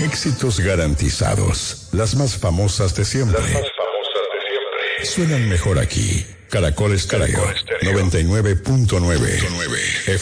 Éxitos garantizados. Las más famosas de siempre. Suenan mejor aquí. Caracol Estéreo 99.9